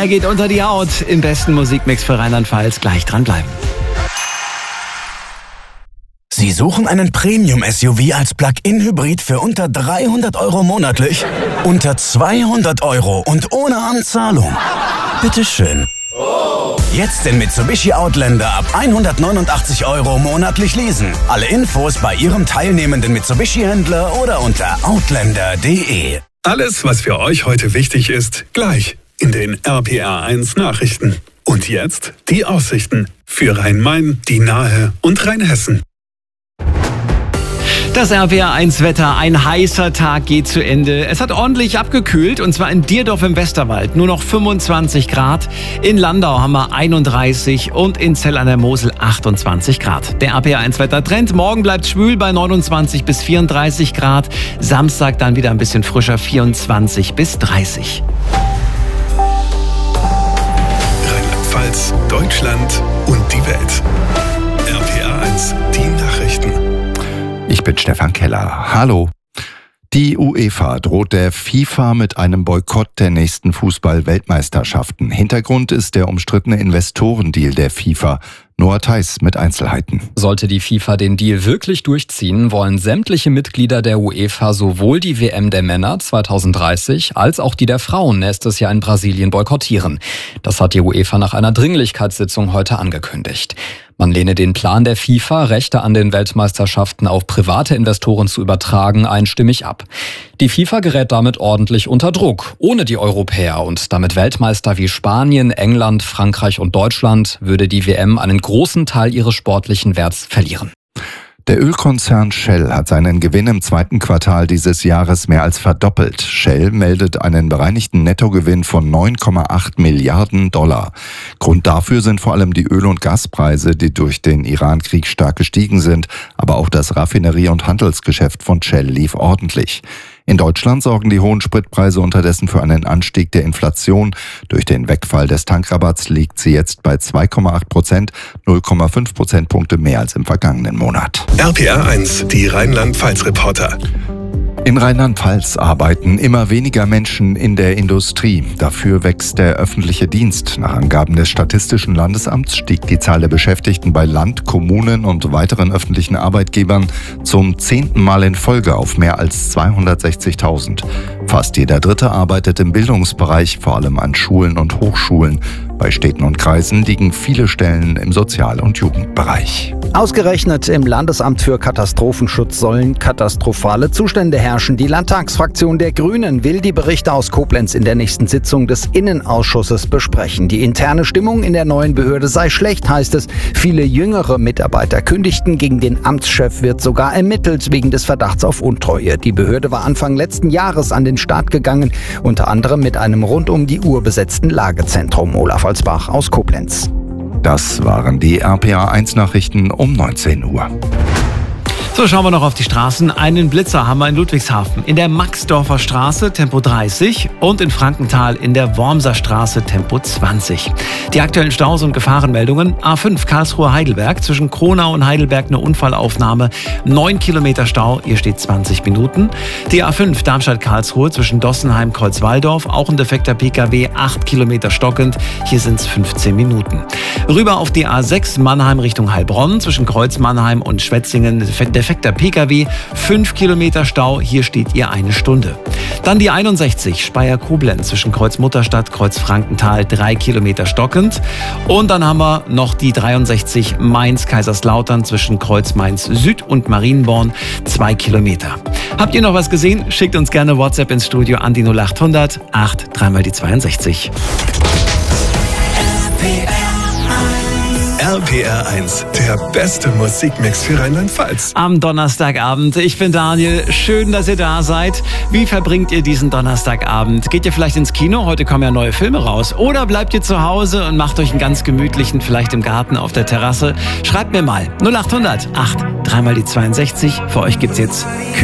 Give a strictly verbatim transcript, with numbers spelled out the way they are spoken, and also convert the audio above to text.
Er geht unter die Haut im besten Musikmix für Rheinland-Pfalz. Gleich dranbleiben. Sie suchen einen Premium-S U V als Plug-in-Hybrid für unter dreihundert Euro monatlich? Unter zweihundert Euro und ohne Anzahlung? Bitteschön. Jetzt den Mitsubishi Outlander ab hundertneunundachtzig Euro monatlich leasen. Alle Infos bei Ihrem teilnehmenden Mitsubishi-Händler oder unter outlander punkt de. Alles, was für euch heute wichtig ist, gleich in den R P R eins Nachrichten. Und jetzt die Aussichten für Rhein-Main, die Nahe und Rheinhessen. Das R P R eins Wetter, ein heißer Tag geht zu Ende. Es hat ordentlich abgekühlt und zwar in Dierdorf im Westerwald nur noch fünfundzwanzig Grad. In Landau haben wir einunddreißig und in Zell an der Mosel achtundzwanzig Grad. Der R P R eins Wettertrend, morgen bleibt schwül bei neunundzwanzig bis vierunddreißig Grad. Samstag dann wieder ein bisschen frischer, vierundzwanzig bis dreißig. Rheinland-Pfalz, Deutschland und die Welt. R P R eins, die Nachrichten. Ich bin Stefan Keller. Hallo. Die UEFA droht der FIFA mit einem Boykott der nächsten Fußball-Weltmeisterschaften. Hintergrund ist der umstrittene Investorendeal der FIFA. Noah Theis mit Einzelheiten. Sollte die FIFA den Deal wirklich durchziehen, wollen sämtliche Mitglieder der UEFA sowohl die W M der Männer zweitausenddreißig als auch die der Frauen nächstes Jahr in Brasilien boykottieren. Das hat die UEFA nach einer Dringlichkeitssitzung heute angekündigt. Man lehne den Plan der FIFA, Rechte an den Weltmeisterschaften auf private Investoren zu übertragen, einstimmig ab. Die FIFA gerät damit ordentlich unter Druck. Ohne die Europäer und damit Weltmeister wie Spanien, England, Frankreich und Deutschland würde die W M einen großen Teil ihres sportlichen Werts verlieren. Der Ölkonzern Shell hat seinen Gewinn im zweiten Quartal dieses Jahres mehr als verdoppelt. Shell meldet einen bereinigten Nettogewinn von neun Komma acht Milliarden Dollar. Grund dafür sind vor allem die Öl- und Gaspreise, die durch den Iran-Krieg stark gestiegen sind. Aber auch das Raffinerie- und Handelsgeschäft von Shell lief ordentlich. In Deutschland sorgen die hohen Spritpreise unterdessen für einen Anstieg der Inflation. Durch den Wegfall des Tankrabatts liegt sie jetzt bei zwei Komma acht Prozent, null Komma fünf Prozentpunkte mehr als im vergangenen Monat. R P R eins, die Rheinland-Pfalz-Reporter. In Rheinland-Pfalz arbeiten immer weniger Menschen in der Industrie. Dafür wächst der öffentliche Dienst. Nach Angaben des Statistischen Landesamts stieg die Zahl der Beschäftigten bei Land, Kommunen und weiteren öffentlichen Arbeitgebern zum zehnten Mal in Folge auf mehr als zweihundertsechzigtausend. Fast jeder Dritte arbeitet im Bildungsbereich, vor allem an Schulen und Hochschulen. Bei Städten und Kreisen liegen viele Stellen im Sozial- und Jugendbereich. Ausgerechnet im Landesamt für Katastrophenschutz sollen katastrophale Zustände herrschen. Die Landtagsfraktion der Grünen will die Berichte aus Koblenz in der nächsten Sitzung des Innenausschusses besprechen. Die interne Stimmung in der neuen Behörde sei schlecht, heißt es. Viele jüngere Mitarbeiter kündigten. Gegen den Amtschef wird sogar ermittelt wegen des Verdachts auf Untreue. Die Behörde war Anfang letzten Jahres an den Start gegangen, unter anderem mit einem rund um die Uhr besetzten Lagezentrum. Olaf Holzbach aus Koblenz. Das waren die R P R eins Nachrichten um neunzehn Uhr. So, schauen wir noch auf die Straßen. Einen Blitzer haben wir in Ludwigshafen. In der Maxdorfer Straße Tempo dreißig und in Frankenthal in der Wormser Straße Tempo zwanzig. Die aktuellen Staus und Gefahrenmeldungen. A fünf Karlsruhe-Heidelberg. Zwischen Kronau und Heidelberg eine Unfallaufnahme. neun Kilometer Stau, hier steht zwanzig Minuten. Die A fünf Darmstadt-Karlsruhe zwischen Dossenheim-Kreuzwaldorf. Auch ein defekter P K W, acht Kilometer stockend. Hier sind es fünfzehn Minuten. Rüber auf die A sechs Mannheim Richtung Heilbronn. Zwischen Kreuz-Mannheim und Schwetzingen defekter P K W, fünf Kilometer Stau, hier steht ihr eine Stunde. Dann die einundsechzig Speyer-Koblenz zwischen Kreuz-Mutterstadt, Kreuz-Frankenthal, drei Kilometer stockend. Und dann haben wir noch die dreiundsechzig Mainz-Kaiserslautern zwischen Kreuz-Mainz-Süd und Marienborn, zwei Kilometer. Habt ihr noch was gesehen? Schickt uns gerne WhatsApp ins Studio an die null achthundert acht dreimal die zweiundsechzig. R P R eins, der beste Musikmix für Rheinland-Pfalz. Am Donnerstagabend. Ich bin Daniel. Schön, dass ihr da seid. Wie verbringt ihr diesen Donnerstagabend? Geht ihr vielleicht ins Kino? Heute kommen ja neue Filme raus. Oder bleibt ihr zu Hause und macht euch einen ganz gemütlichen, vielleicht im Garten, auf der Terrasse? Schreibt mir mal. null achthundert acht dreimal die zweiundsechzig. Für euch gibt's jetzt